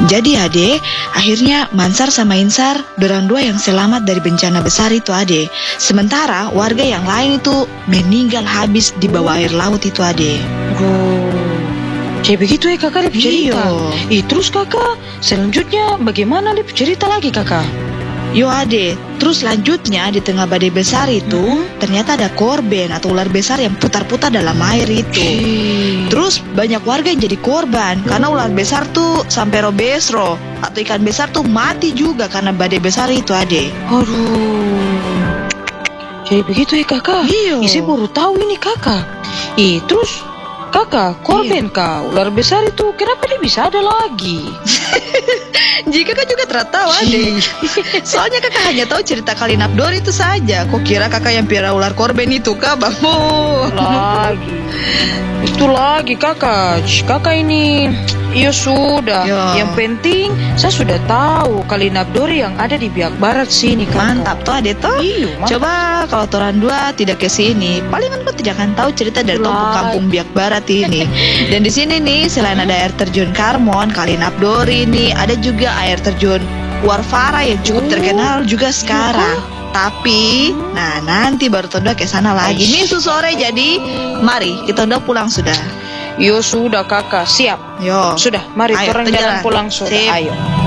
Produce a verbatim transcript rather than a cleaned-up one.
Jadi ade, akhirnya Mansar sama Insar dorang dua yang selamat dari bencana besar itu ade. Sementara warga yang lain itu meninggal habis di bawah air laut itu ade. Aduh, kayak begitu ya kakak dia cerita. Ih, terus kakak selanjutnya bagaimana dia cerita lagi kakak? Yo ade, terus lanjutnya di tengah badai besar itu Hmm? ternyata ada korban atau ular besar yang putar-putar dalam air itu. Ih, Terus banyak warga yang jadi korban karena ular besar tuh sampai robesro atau ikan besar tuh mati juga karena badai besar itu ade. aduh, kayak begitu ya kakak? Iya. Ih, saya baru tahu ini kakak. Ih, terus kakak korban kak ular besar itu kenapa dia bisa ada lagi? Jika kakak juga tidak tahu ade. Soalnya kakak hanya tahu cerita Kalinapdor itu saja. Kok kira kakak yang piara ular korban itu kah bangmu? Lagi itu lagi kakak kakak ini iya sudah Ya. yang penting saya sudah tahu Kalinapdor yang ada di Biak Barat sini kakak. Mantap tuh ade toh. Iya, mantap. Coba kalau toran dua tidak ke sini, palingan kau tidak akan tahu cerita dari Lah. kampung Biak Barat ini. Dan di sini nih selain ada air terjun Karmon, Kalinapdor ini ada juga air terjun Warfara yang cukup Oh. terkenal juga sekarang. Tapi, nah nanti baru Tonda ke sana lagi. Nih su sore jadi, mari kita udah pulang sudah. Yo sudah kakak siap Yo. sudah mari Ayo, orang kita jalan jalan. pulang sudah Sip. ayo.